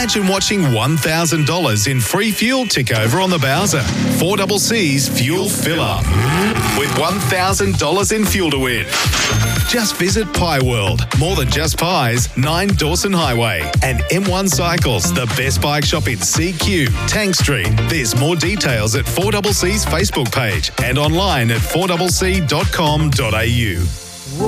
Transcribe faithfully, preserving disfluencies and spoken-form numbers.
Imagine watching one thousand dollars in free fuel tick over on the Bowser. four C C's Fuel Fill Up. With one thousand dollars in fuel to win. Just visit Pie World. More than just pies, nine Dawson Highway. And M one Cycles, the best bike shop in C Q, Tank Street. There's more details at four C C's Facebook page and online at four c c dot com dot a u.